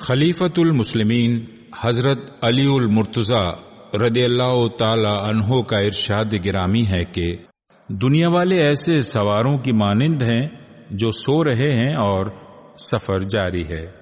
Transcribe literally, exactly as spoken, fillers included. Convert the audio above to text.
खलीफतुल मुस्लिमीन हजरत अली उल मुर्तज़ा रदियल्लाहु ताला अन्हो का इरशाद गिरामी है कि दुनिया वाले ऐसे सवारों की मानिंद हैं जो सो रहे हैं और सफर जारी है।